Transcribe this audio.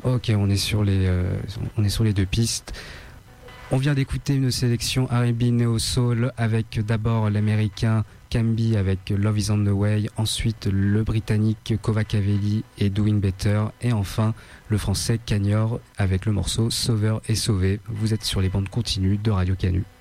Ok, on est sur les deux pistes. On vient d'écouter une sélection R&B Neo Soul avec d'abord l'américain Cambi avec Love Is On The Way, ensuite le britannique Kovakavelli et Doing Better, et enfin le français Cagnor avec le morceau Sauveur et Sauvé. Vous êtes sur les bandes continues de Radio Canu.